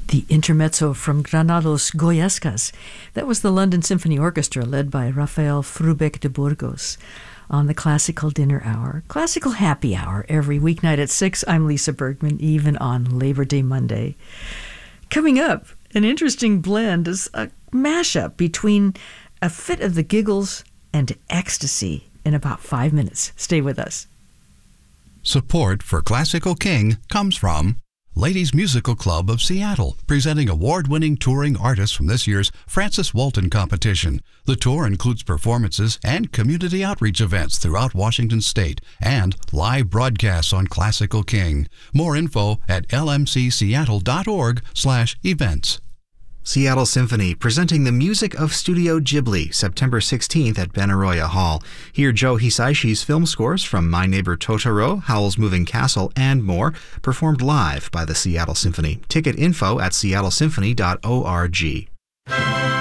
The intermezzo from Granados Goyescas. That was the London Symphony Orchestra led by Rafael Frubeck de Burgos on the Classical Dinner Hour. Classical Happy Hour every weeknight at 6. I'm Lisa Bergman, even on Labor Day Monday. Coming up, an interesting blend is a mashup between a fit of the giggles and ecstasy in about 5 minutes. Stay with us. Support for Classical King comes from Ladies Musical Club of Seattle, presenting award-winning touring artists from this year's Francis Walton competition. The tour includes performances and community outreach events throughout Washington State and live broadcasts on Classical King. More info at lmcseattle.org/events. Seattle Symphony, presenting the music of Studio Ghibli, September 16th at Benaroya Hall. Hear Joe Hisaishi's film scores from My Neighbor Totoro, Howl's Moving Castle, and more, performed live by the Seattle Symphony. Ticket info at seattlesymphony.org.